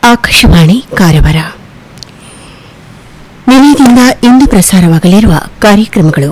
ಆಕಾಶವಾಣಿ ಕಾರವಾರ. ನಿಲಯದಿಂದ ಇಂದು ಪ್ರಸಾರವಾಗಲಿರುವ ಕಾರ್ಯಕ್ರಮಗಳು: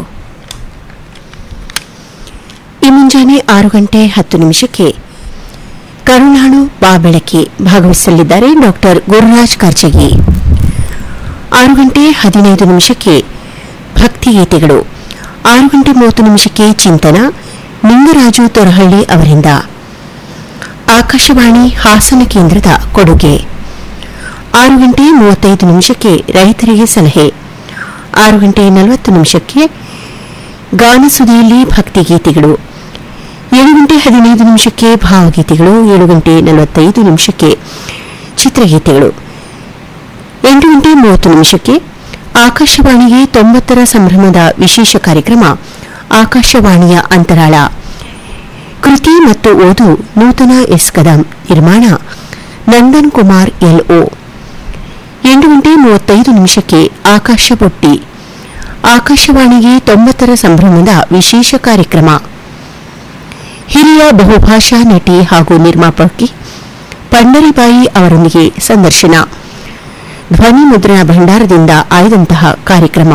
ಈ ಮುಂಜಾನೆ 6 ಗಂಟೆ 10 ನಿಮಿಷಕ್ಕೆ ಕರುಣಾಳು ಬಾ ಬೆಳಕಿ ಭಾಗವಹಿಸಲಿದ್ದಾರೆ ಡಾ ಗುರುರಾಜ್ ಕರ್ಜಗಿ. 6 ಗಂಟೆ 15 ನಿಮಿಷಕ್ಕೆ ಭಕ್ತಿಗೀತೆಗಳು. 6 ಗಂಟೆ 30 ನಿಮಿಷಕ್ಕೆ ಚಿಂತನ ನಿಂಗರಾಜು ತೊರಹಳ್ಳಿ ಅವರಿಂದ. ಆಕಾಶವಾಣಿ ಹಾಸನ ಕೇಂದ್ರದ ಕೊಡುಗೆ. 6 ಗಂಟೆ 35 ನಿಮಿಷಕ್ಕೆ ರೈತರಿಗೆ ಸಲಹೆ. 6 ಗಂಟೆ 40 ನಿಮಿಷಕ್ಕೆ ಗಾನಸುದಿಯಲ್ಲಿ ಭಕ್ತಿಗೀತೆಗಳು. 7 ಗಂಟೆ 15 ನಿಮಿಷಕ್ಕೆ ಭಾವಗೀತೆಗಳು. 7 ಗಂಟೆ 45 ನಿಮಿಷಕ್ಕೆ ಚಿತ್ರಗೀತೆಗಳು. 8 ಗಂಟೆ 30 ನಿಮಿಷಕ್ಕೆ ಆಕಾಶವಾಣಿಗೆ 90ರ ಸಂಭ್ರಮದ ವಿಶೇಷ ಕಾರ್ಯಕ್ರಮ ಆಕಾಶವಾಣಿಯ ಅಂತರಾಳ. ಕೃತಿ ಮತ್ತು ಓದು ನೂತನ ಎಸ್ ಕದಂ. ನಿರ್ಮಾಣ ನಂದನ್ ಕುಮಾರ್ ಎಲ್ಒ. 8 ಗಂಟೆ 35 ನಿಮಿಷಕ್ಕೆ ಆಕಾಶ ಬುಟ್ಟಿ. ಆಕಾಶವಾಣಿಗೆ 90ರ ಸಂಭ್ರಮದ ವಿಶೇಷ ಕಾರ್ಯಕ್ರಮ. ಹಿರಿಯ ಬಹುಭಾಷಾ ನಟಿ ಹಾಗೂ ನಿರ್ಮಾಪಕಿ ಪಂಡರಿಬಾಯಿ ಅವರೊಂದಿಗೆ ಸಂದರ್ಶನ. ಧ್ವನಿ ಮುದ್ರಣ ಭಂಡಾರದಿಂದ ಆಯ್ದಂತಹ ಕಾರ್ಯಕ್ರಮ.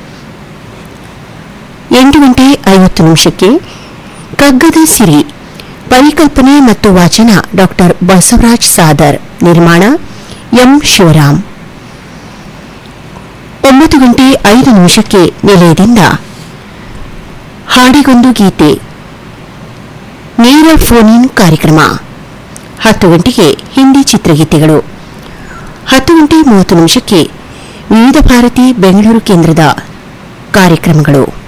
8 ಗಂಟೆ 50 ನಿಮಿಷಕ್ಕೆ ಕಗ್ಗದ ಸಿರಿ. ಪರಿಕಲ್ಪನೆ ಮತ್ತು ವಾಚನ ಡಾ ಬಸವರಾಜ್ ಸಾದರ್. ನಿರ್ಮಾಣ ಎಂ ಶಿವರಾಮ್. 9 ಗಂಟೆ 5 ನಿಮಿಷಕ್ಕೆ ನಿಲಯದಿಂದ ಹಾಡಿಗೊಂದು ಗೀತೆ ನೇರ ಫೋನ್ ಇನ್ ಕಾರ್ಯಕ್ರಮ. 10 ಗಂಟೆಗೆ ಹಿಂದಿ ಚಿತ್ರಗೀತೆಗಳು. 10 ಗಂಟೆ 30 ನಿಮಿಷಕ್ಕೆ ವಿವಿಧ ಭಾರತಿ ಬೆಂಗಳೂರು ಕೇಂದ್ರದ ಕಾರ್ಯಕ್ರಮಗಳು.